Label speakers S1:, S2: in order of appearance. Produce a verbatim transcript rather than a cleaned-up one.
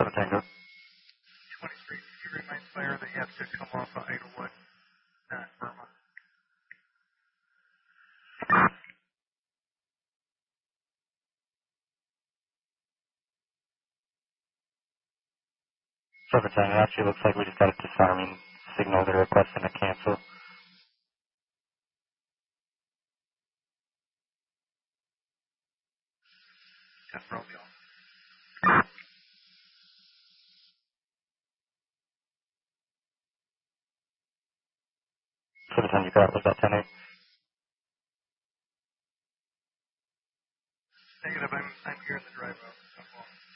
S1: seven Tango.
S2: twenty-three, can you remind Fire that you have to come off of Idlewood, not Burma?
S1: seven Tango, actually looks like we just got a disarming signal. They're requesting a cancel.
S2: That's Romeo.
S1: seven Tango, you got it. Was that ten eight?
S2: Negative, I'm, I'm here in the drive route.